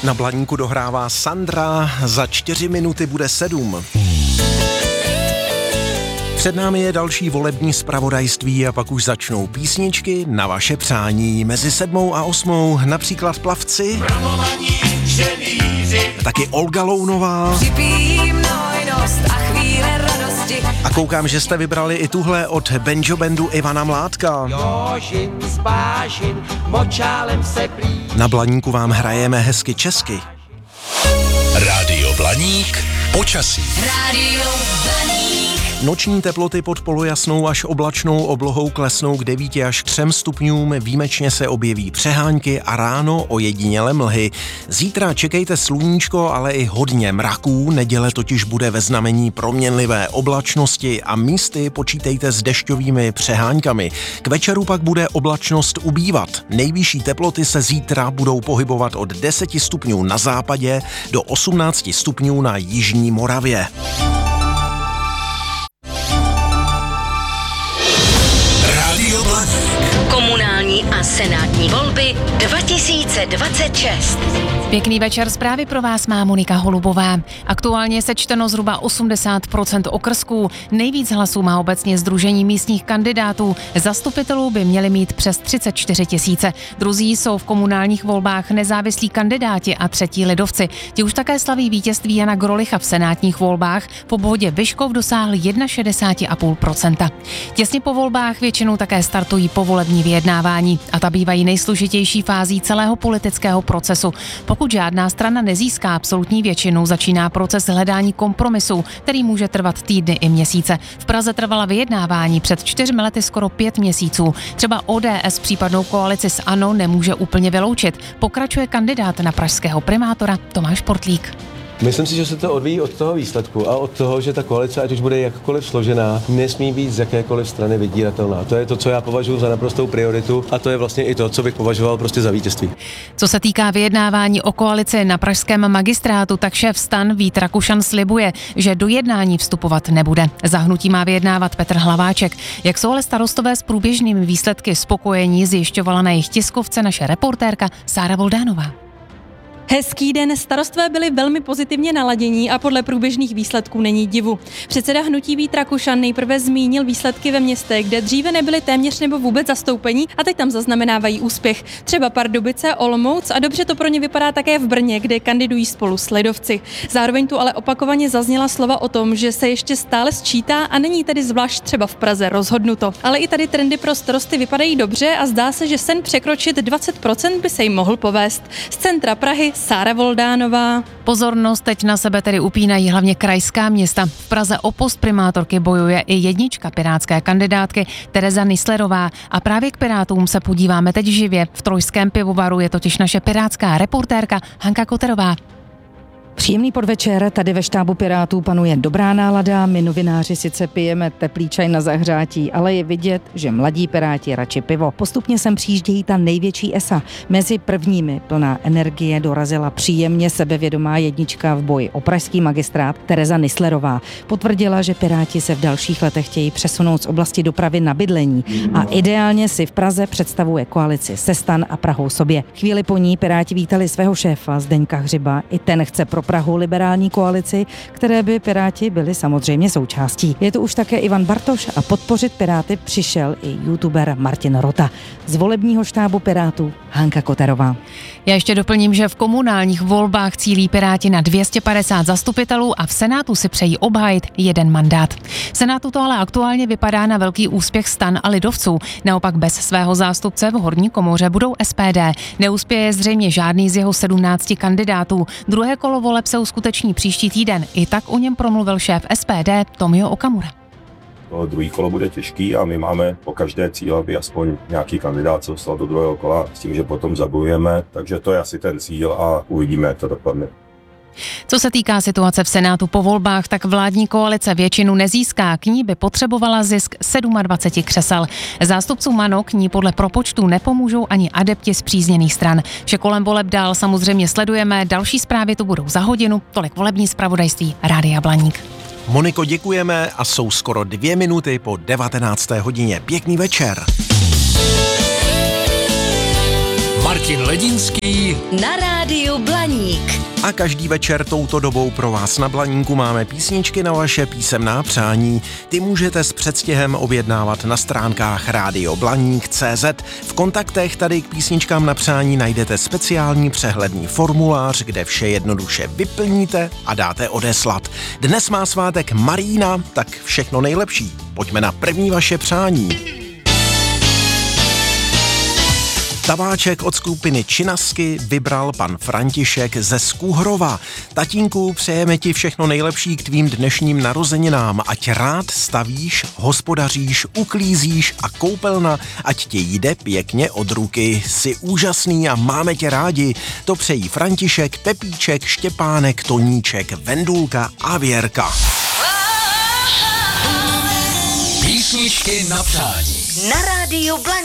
Na Blaníku dohrává Sandra, za 4 minuty bude 7. Před námi je další volební zpravodajství a pak už začnou písničky na vaše přání. Mezi 7 a 8 například Plavci, taky Olga Lounová. A koukám, že jste vybrali i tuhle od Benjo Bandu Ivana Mládka. Na Blaníku vám hrajeme hezky česky. Rádio Blaník, počasí. Rádio Blaník. Noční teploty pod polojasnou až oblačnou oblohou klesnou k 9 až 3 stupňům, výjimečně se objeví přehánky a ráno ojedinělé mlhy. Zítra čekejte sluníčko, ale i hodně mraků, neděle totiž bude ve znamení proměnlivé oblačnosti a místy počítejte s dešťovými přeháňkami. K večeru pak bude oblačnost ubývat. Nejvyšší teploty se zítra budou pohybovat od 10 stupňů na západě do 18 stupňů na jižní Moravě. Komunální a senátní volby 2026. Pěkný večer, zprávy pro vás má Monika Holubová. Aktuálně sečteno zhruba 80% okrsků. Nejvíc hlasů má obecně Sdružení místních kandidátů. Zastupitelů by měli mít přes 34 000. Druzí jsou v komunálních volbách nezávislí kandidáti a třetí lidovci. Ti už také slaví vítězství Jana Grolicha v senátních volbách. V obvodě Vyškov dosáhl 61,5%. Těsně po volbách většinou také startují povolební vyjednávání a ta bývají nejsložitější fází celého politického procesu. Pokud žádná strana nezíská absolutní většinu, začíná proces hledání kompromisu, který může trvat týdny i měsíce. V Praze trvala vyjednávání před 4 lety skoro 5 měsíců. Třeba ODS případnou koalici s ANO nemůže úplně vyloučit. Pokračuje kandidát na pražského primátora Tomáš Portlík. Myslím si, že se to odvíjí od toho výsledku a od toho, že ta koalice, ať už bude jakkoliv složená, nesmí být z jakékoliv strany vydíratelná. To je to, co já považuji za naprostou prioritu a to je vlastně i to, co bych považoval prostě za vítězství. Co se týká vyjednávání o koalici na pražském magistrátu, tak šéf STAN Vít Rakušan slibuje, že do jednání vstupovat nebude. Za hnutí má vyjednávat Petr Hlaváček. Jak jsou ale starostové s průběžnými výsledky spokojení, zjišťovala na jejich tiskovce naše reportérka Sára Voldánová. Hezký den, starostové byli velmi pozitivně naladění a podle průběžných výsledků není divu. Předseda hnutí Vít Rakušan nejprve zmínil výsledky ve městech, kde dříve nebyly téměř nebo vůbec zastoupení a teď tam zaznamenávají úspěch. Třeba Pardubice, Olomouc a dobře to pro ně vypadá také v Brně, kde kandidují spolu s lidovci. Zároveň tu ale opakovaně zazněla slova o tom, že se ještě stále sčítá a není tedy zvlášť třeba v Praze rozhodnuto. Ale i tady trendy pro starosty vypadají dobře a zdá se, že sen překročit 20% by se jim mohl povést. Z centra Prahy Sára Voldánová. Pozornost teď na sebe tedy upínají hlavně krajská města. V Praze o post primátorky bojuje i jednička pirátské kandidátky Tereza Nisslerová a právě k Pirátům se podíváme teď živě. V Trojském pivovaru je totiž naše pirátská reportérka Hanka Koterová. Příjemný podvečer, tady ve štábu Pirátů panuje dobrá nálada, my novináři sice pijeme teplý čaj na zahřátí, ale je vidět, že mladí Piráti radši pivo. Postupně sem přijíždějí ta největší esa. Mezi prvními plná energie dorazila příjemně sebevědomá jednička v boji o pražský magistrát Tereza Nisslerová. Potvrdila, že Piráti se v dalších letech chtějí přesunout z oblasti dopravy na bydlení a ideálně si v Praze představuje koalici se STAN a Prahou sobě. Chvíli po ní Piráti vítali svého šéfa Zdeňka Hřiba, i ten chce pro Prahu liberální koalici, které by Piráti byli samozřejmě součástí. Je tu už také Ivan Bartoš a podpořit Piráty přišel i youtuber Martin Rota. Z volebního štábu Pirátů Hanka Koterová. Já ještě doplním, že v komunálních volbách cílí Piráti na 250 zastupitelů a v Senátu si přejí obhájit 1 mandát. V Senátu to ale aktuálně vypadá na velký úspěch STAN a lidovců. Naopak bez svého zástupce v horní komoře budou SPD. Neuspěje zřejmě žádný z jeho 17 kandidátů. Druhé kolo voleb se uskuteční příští týden. I tak o něm promluvil šéf SPD Tomio Okamura. Druhý kolo bude těžký a my máme po každé cíl, aby aspoň nějaký kandidát se dostal do druhého kola s tím, že potom zabojujeme, takže to je asi ten cíl a uvidíme, jak to dopadne. Co se týká situace v Senátu po volbách, tak vládní koalice většinu nezíská, k ní by potřebovala zisk 27 křesel. Zástupcům ANO k ní podle propočtů nepomůžou ani adepti spřízněných stran. Vše kolem voleb dál samozřejmě sledujeme, další zprávy tu budou za hodinu, tolik volební zpravodajství Rádia Blaník. Moniko, děkujeme a jsou skoro 2 minuty po 19. hodině. Pěkný večer. Martin Ledinský na rádiu Blaník. A každý večer touto dobou pro vás na Blaníku máme písničky na vaše písemná přání. Ty můžete s předstihem objednávat na stránkách radioblaník.cz. V kontaktech tady k písničkám na přání najdete speciální přehledný formulář, kde vše jednoduše vyplníte a dáte odeslat. Dnes má svátek Marína, tak všechno nejlepší. Pojďme na první vaše přání. Tabáček od skupiny Činasky vybral pan František ze Skuhrova. Tatínku, přejeme ti všechno nejlepší k tvým dnešním narozeninám, ať rád stavíš, hospodaříš, uklízíš a koupelna, ať ti jde pěkně od ruky. Jsi úžasný a máme tě rádi. To přejí František, Pepíček, Štěpánek, Toníček, Vendulka a Věrka. Písničky na přání Na rádiu Blaník.